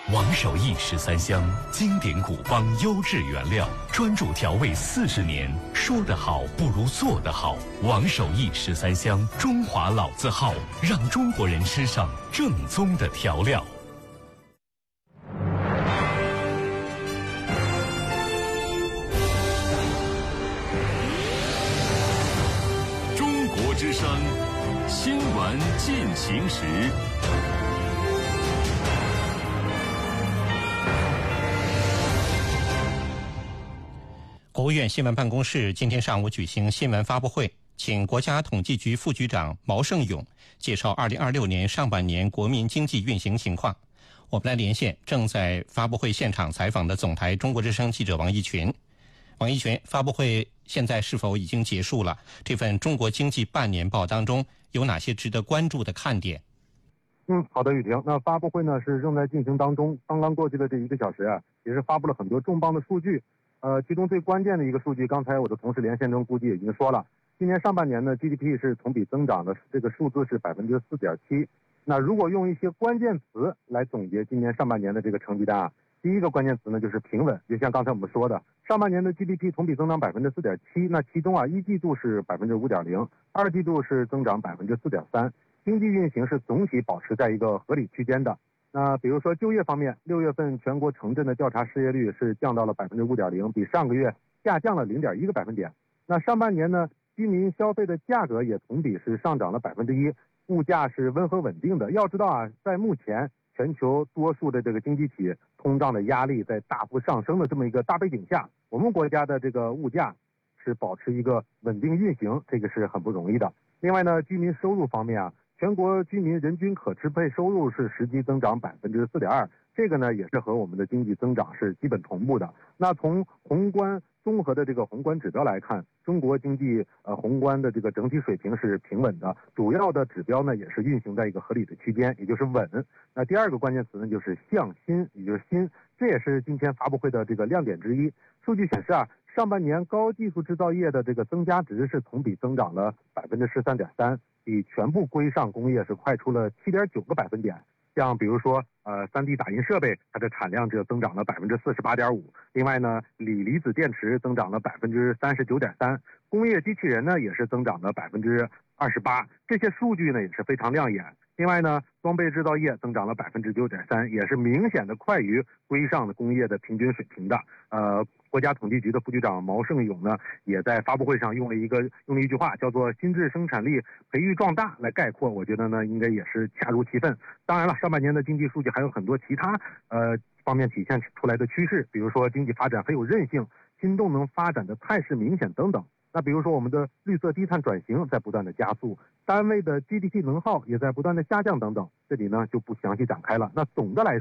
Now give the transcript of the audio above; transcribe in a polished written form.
王守义13香，经典古方优质原料，专注调味40年。说得好不如做得好。王守义13香，中华老字号，让中国人吃上正宗的调料。 中国之声，新闻进行时。 国务院新闻办公室今天上午举行新闻发布会，请国家统计局副局长毛盛勇介绍2026年上半年国民经济运行情况。我们来连线正在发布会现场采访的总台中国之声记者王一群。王一群，发布会现在是否已经结束了？这份中国经济半年报当中有哪些值得关注的看点？ 好的，雨婷。那发布会呢是正在进行当中，刚刚过去的这1个小时啊，也是发布了很多重磅的数据。其中最关键的一个数据，刚才我的同事连线中估计已经说了，今年上半年呢 GDP 是同比增长的，这个数字是4.7%。那如果用一些关键词来总结今年上半年的这个成绩单啊，第一个关键词呢就是平稳。就像刚才我们说的，上半年的 GDP 同比增长4.7%，那其中啊1季度是5.0%，二季度是增长4.3%，经济运行是总体保持在一个合理区间的。那比如说就业方面，6月份全国城镇的调查失业率是降到了5.0%，比上个月下降了0.1个百分点。那上半年呢，居民消费的价格也同比是上涨了1%，物价是温和稳定的。要知道啊，在目前全球多数的这个经济体通胀的压力在大幅上升的这么一个大背景下，我们国家的这个物价是保持一个稳定运行，这个是很不容易的。另外呢，居民收入方面啊，全国居民人均可支配收入是实际增长4.2%，这个呢也是和我们的经济增长是基本同步的。那从宏观综合的这个宏观指标来看，中国经济宏观的这个整体水平是平稳的，主要的指标呢也是运行在一个合理的区间，也就是稳。那第二个关键词呢就是向新，也就是新，这也是今天发布会的这个亮点之一。数据显示啊，上半年高技术制造业的这个增加值是同比增长了13.3%，比全部规上工业是快出了7.9个百分点。像比如说3D 打印设备，它的产量就增长了48.5%。另外呢，锂离子电池增长了39.3%，工业机器人呢也是增长了28%。这些数据呢也是非常亮眼。另外呢，装备制造业增长了9.3%，也是明显的快于规上的工业的平均水平的。国家统计局的副局长毛盛勇呢，也在发布会上用了一句话，叫做“新质生产力培育壮大”来概括。我觉得呢，应该也是恰如其分。当然了，上半年的经济数据还有很多其他方面体现出来的趋势，比如说经济发展很有韧性，新动能发展的态势明显等等。那比如说我们的绿色低碳转型在不断的加速，单位的 GDP 能耗也在不断的下降等等，这里呢就不详细展开了。那总的来说